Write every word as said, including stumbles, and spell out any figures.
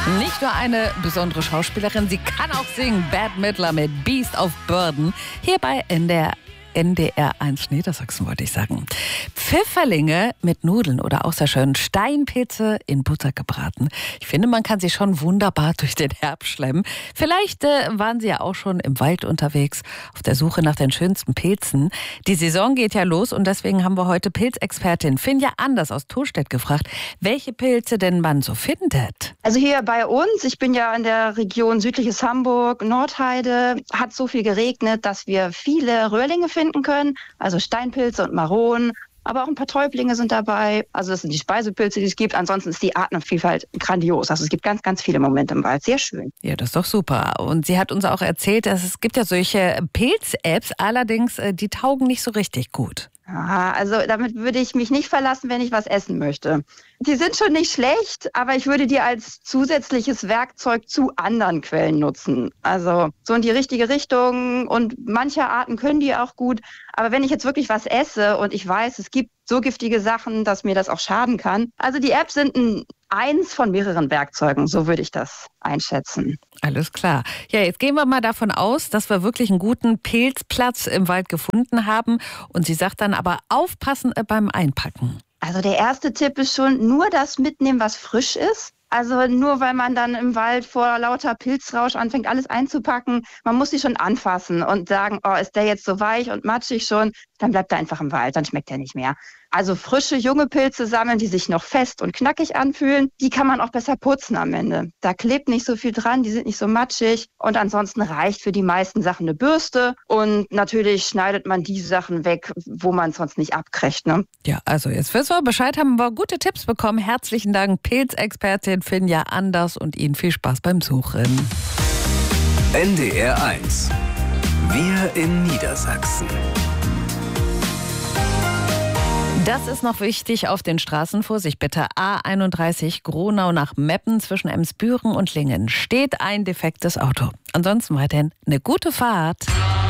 Nicht nur eine besondere Schauspielerin, sie kann auch singen. Bette Midler mit Beast of Burden. Hier bei N D R N D R eins Niedersachsen, wollte ich sagen. Pfifferlinge mit Nudeln oder auch sehr schön Steinpilze in Butter gebraten. Ich finde, man kann sie schon wunderbar durch den Herbst schlemmen. Vielleicht äh, waren Sie ja auch schon im Wald unterwegs, auf der Suche nach den schönsten Pilzen. Die Saison geht ja los und deswegen haben wir heute Pilzexpertin Finja Anders aus Tostedt gefragt, welche Pilze denn man so findet. Also hier bei uns, ich bin ja in der Region südliches Hamburg, Nordheide, hat so viel geregnet, dass wir viele Röhrlinge finden können, also Steinpilze und Maronen, aber auch ein paar Täublinge sind dabei. Also das sind die Speisepilze, die es gibt. Ansonsten ist die Artenvielfalt grandios. Also es gibt ganz, ganz viele Momente im Wald. Sehr schön. Ja, das ist doch super. Und sie hat uns auch erzählt, dass es gibt ja solche Pilz-Apps, allerdings die taugen nicht so richtig gut. Ja, also damit würde ich mich nicht verlassen, wenn ich was essen möchte. Die sind schon nicht schlecht, aber ich würde die als zusätzliches Werkzeug zu anderen Quellen nutzen. Also so in die richtige Richtung und manche Arten können die auch gut. Aber wenn ich jetzt wirklich was esse und ich weiß, es gibt so giftige Sachen, dass mir das auch schaden kann. Also die Apps sind ein eins von mehreren Werkzeugen, so würde ich das einschätzen. Alles klar. Ja, jetzt gehen wir mal davon aus, dass wir wirklich einen guten Pilzplatz im Wald gefunden haben. Und sie sagt dann aber aufpassen beim Einpacken. Also der erste Tipp ist schon, nur das mitnehmen, was frisch ist. Also nur weil man dann im Wald vor lauter Pilzrausch anfängt, alles einzupacken, man muss sie schon anfassen und sagen, oh, ist der jetzt so weich und matschig schon, dann bleibt er einfach im Wald, dann schmeckt er nicht mehr. Also frische, junge Pilze sammeln, die sich noch fest und knackig anfühlen, die kann man auch besser putzen am Ende. Da klebt nicht so viel dran, die sind nicht so matschig und ansonsten reicht für die meisten Sachen eine Bürste und natürlich schneidet man die Sachen weg, wo man es sonst nicht abkriegt. Ne? Ja, also jetzt wissen wir Bescheid, haben wir gute Tipps bekommen. Herzlichen Dank, Pilzexpertin Finja Anders und Ihnen viel Spaß beim Suchen. N D R eins. Wir in Niedersachsen. Das ist noch wichtig auf den Straßen. Vorsicht bitte. A einunddreißig Gronau nach Meppen zwischen Emsbüren und Lingen steht ein defektes Auto. Ansonsten weiterhin eine gute Fahrt.